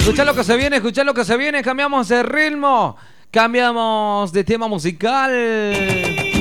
Escuchá lo que se viene, escuchá lo que se viene. Cambiamos de ritmo, cambiamos de tema musical.